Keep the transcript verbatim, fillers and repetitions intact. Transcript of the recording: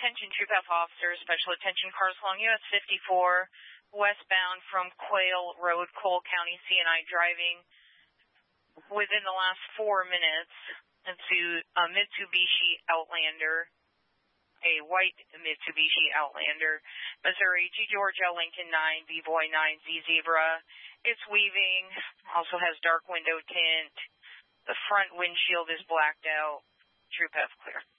attention Troop F officers, special attention cars along U S fifty-four, westbound from Quail Road, Cole County, C N I driving within the last four minutes into a Mitsubishi Outlander, a white Mitsubishi Outlander, Missouri, G Georgia, Lincoln nine, B-Boy nine, Z Zebra. It's weaving, also has dark window tint. The front windshield is blacked out. Troop F clear.